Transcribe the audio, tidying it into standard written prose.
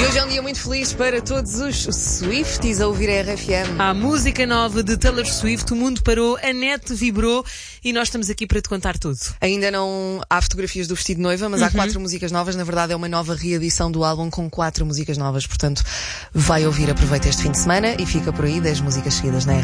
Hoje é um dia muito feliz para todos os Swifties a ouvir a RFM. Há música nova de Taylor Swift, o mundo parou, a net vibrou e nós estamos aqui para te contar tudo. Ainda não há fotografias do vestido de noiva, mas há 4 músicas novas. Na verdade é uma nova reedição do álbum com 4 músicas novas. Portanto, vai ouvir, aproveita este fim de semana e fica por aí 10 músicas seguidas na